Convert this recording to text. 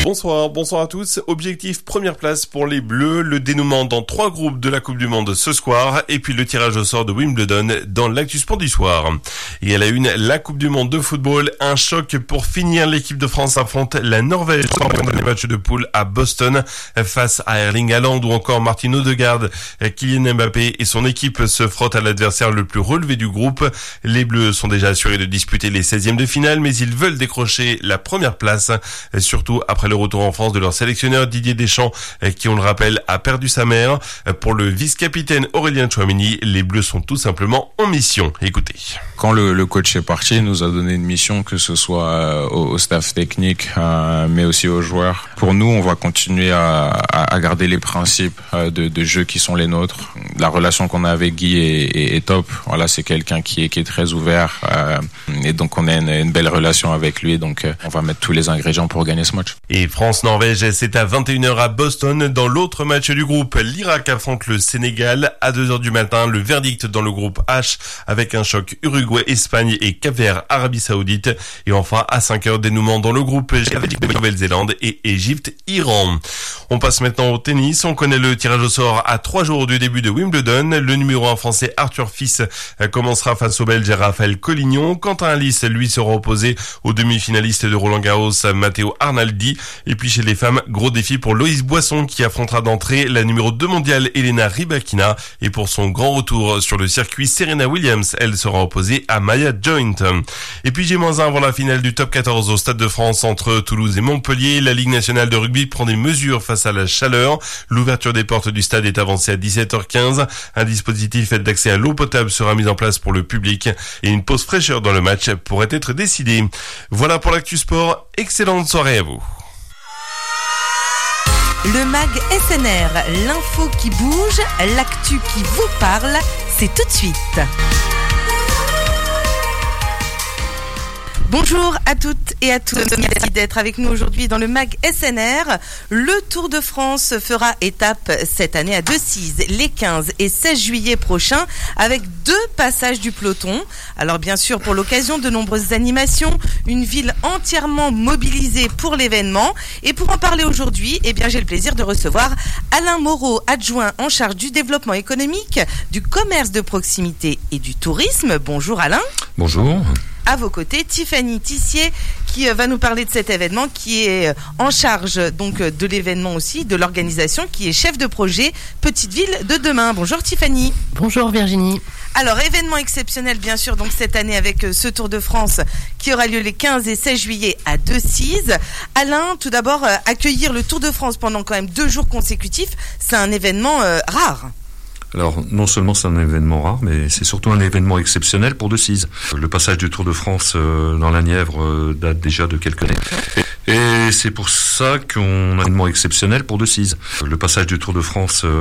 Bonsoir à tous. Objectif première place pour les Bleus, le dénouement dans 3 groupes de la Coupe du Monde ce soir et puis le tirage au sort de Wimbledon dans l'actu sport du soir. Et à la une, la Coupe du Monde de football, un choc pour finir. L'équipe de France affronte la Norvège dans les matchs de poule à Boston face à Erling Haaland ou encore Martin Odegaard. Kylian Mbappé et son équipe se frottent à l'adversaire le plus relevé du groupe. Les Bleus sont déjà assurés de disputer les 16e de finale, mais ils veulent décrocher la première place, surtout après le retour en France de leur sélectionneur Didier Deschamps, qui, on le rappelle, a perdu sa mère. Pour le vice-capitaine Aurélien Tchouameni, les Bleus sont tout simplement en mission. Écoutez. Quand le coach est parti, il nous a donné une mission, que ce soit au staff technique, mais aussi aux joueurs. Pour nous, on va continuer à garder les principes de jeu qui sont les nôtres. La relation qu'on a avec Guy est top. Voilà, c'est quelqu'un qui est très ouvert, et donc on a une belle relation avec lui. Donc on va mettre tous les ingrédients pour gagner ce match. Et France-Norvège, c'est à 21h à Boston. Dans l'autre match du groupe, l'Irak affronte le Sénégal à 2h du matin. Le verdict dans le groupe H avec un choc Uruguay-Espagne et Cap-Vert Arabie Saoudite. Et enfin à 5h, dénouement dans le groupe G avec Nouvelle-Zélande et Égypte-Iran. On passe maintenant au tennis. On connaît le tirage au sort à 3 jours du début de Wimbledon. Le numéro 1 français Arthur Fils commencera face au Belge Raphaël Collignon. Quentin Alice, lui, sera opposé au demi-finaliste de Roland-Garros Matteo Arnaldi. Et puis chez les femmes, gros défi pour Loïs Boisson qui affrontera d'entrée la numéro 2 mondiale Elena Rybakina. Et pour son grand retour sur le circuit, Serena Williams, elle sera opposée à Maya Joint. Et puis G-1 avant la finale du top 14 au Stade de France entre Toulouse et Montpellier. La Ligue nationale de rugby prend des mesures face à la chaleur. L'ouverture des portes du stade est avancée à 17h15. Un dispositif d'accès à l'eau potable sera mis en place pour le public et une pause fraîcheur dans le match pourrait être décidée. Voilà pour l'actu sport. Excellente soirée à vous. Le MAG SNR, l'info qui bouge, l'actu qui vous parle, c'est tout de suite. Bonjour à toutes et à tous, merci d'être avec nous aujourd'hui dans le MAG SNR. Le Tour de France fera étape cette année à Decize les 15 et 16 juillet prochains avec 2 passages du peloton. Alors bien sûr, pour l'occasion, de nombreuses animations, une ville entièrement mobilisée pour l'événement. Et pour en parler aujourd'hui, j'ai le plaisir de recevoir Alain Moreau, adjoint en charge du développement économique, du commerce de proximité et du tourisme. Bonjour Alain. Bonjour. À vos côtés, Tiffany Tissier qui va nous parler de cet événement, qui est en charge donc de l'événement aussi, de l'organisation, qui est chef de projet Petite Ville de Demain. Bonjour Tiffany. Bonjour Virginie. Alors, événement exceptionnel bien sûr donc cette année avec ce Tour de France qui aura lieu les 15 et 16 juillet à Decize. Alain, tout d'abord, accueillir le Tour de France pendant quand même 2 jours consécutifs, c'est un événement rare. Alors, non seulement c'est un événement rare, mais c'est surtout un événement exceptionnel pour Decize. Le passage du Tour de France dans la Nièvre date déjà de quelques années. Et c'est pour ça qu'on a un événement exceptionnel pour Decize. Le passage du Tour de France